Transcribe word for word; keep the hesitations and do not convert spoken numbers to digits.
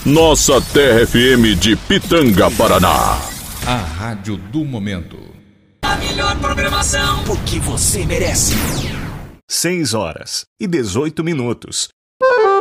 Nossa Terra F M de Pitanga, Paraná. A rádio do momento. A melhor programação, porque você merece. seis horas e dezoito minutos.